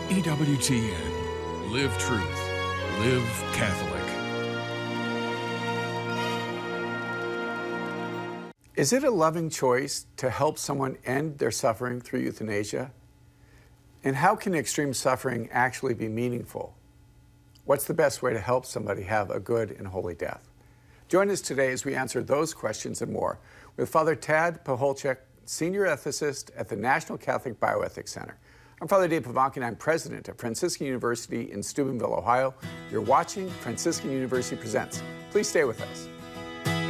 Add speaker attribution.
Speaker 1: EWTN. Live truth. Live Catholic.
Speaker 2: Is it a loving choice to help someone end their suffering through euthanasia? And how can extreme suffering actually be meaningful? What's the best way to help somebody have a good and holy death? Join us today as we answer those questions and more with Father Tad Pacholczyk, Senior Ethicist at the National Catholic Bioethics Center. I'm Father Dave Pivonka, and I'm president of Franciscan University in Steubenville, Ohio. You're watching Franciscan University Presents. Please stay with us.